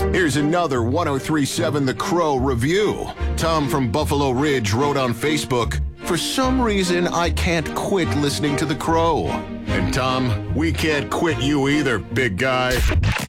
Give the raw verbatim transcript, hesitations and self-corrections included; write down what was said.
Here's another one oh three point seven The Crow review. Tom from Buffalo Ridge wrote on Facebook, "For some reason, I can't quit listening to The Crow." And Tom, we can't quit you either, big guy.